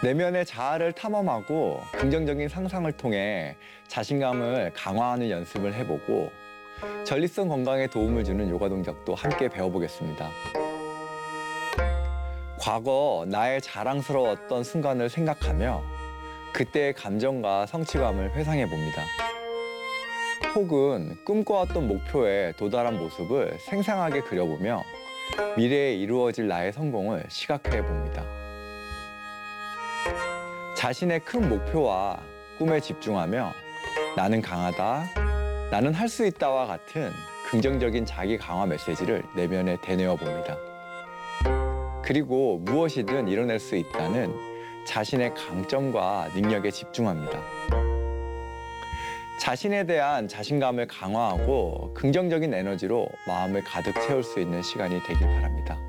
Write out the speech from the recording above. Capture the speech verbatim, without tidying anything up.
내면의 자아를 탐험하고 긍정적인 상상을 통해 자신감을 강화하는 연습을 해보고 전립선 건강에 도움을 주는 요가 동작도 함께 배워보겠습니다. 과거 나의 자랑스러웠던 순간을 생각하며 그때의 감정과 성취감을 회상해 봅니다. 혹은 꿈꿔왔던 목표에 도달한 모습을 생생하게 그려보며 미래에 이루어질 나의 성공을 시각화해 봅니다. 자신의 큰 목표와 꿈에 집중하며 나는 강하다, 나는 할 수 있다와 같은 긍정적인 자기 강화 메시지를 내면에 되뇌어 봅니다. 그리고 무엇이든 이뤄낼 수 있다는 자신의 강점과 능력에 집중합니다. 자신에 대한 자신감을 강화하고 긍정적인 에너지로 마음을 가득 채울 수 있는 시간이 되길 바랍니다.